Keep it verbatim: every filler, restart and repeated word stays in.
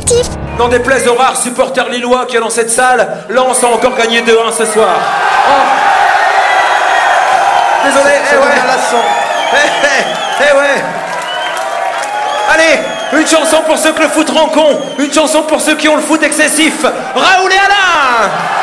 excessif. N'en déplaise aux rares supporters lillois qu'il y a dans cette salle, Lens a encore gagné deux un ce soir. Oh. Désolé, eh ouais. Eh, eh, eh ouais. Allez, une chanson pour ceux que le foot rend con, une chanson pour ceux qui ont le foot excessif. Raoul et Alain.